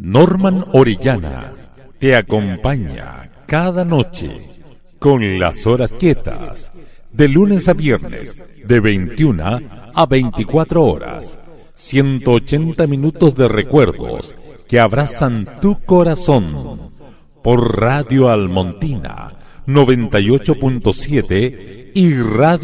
Norman Orellana te acompaña cada noche con las horas quietas, de lunes a viernes, de 21 a 24 horas. 180 minutos de recuerdos que abrazan tu corazón. Por Radio Almontina 98.7 y Radio